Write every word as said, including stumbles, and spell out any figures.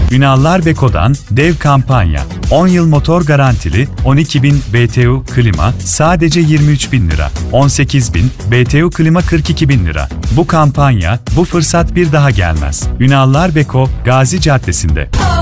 Ünallar Beko'dan dev kampanya. on yıl motor garantili, on iki bin B T U klima sadece yirmi üç bin lira. on sekiz bin B T U klima kırk iki bin lira. Bu kampanya, bu fırsat bir daha gelmez. Ünallar Beko, Gazi Caddesi'nde.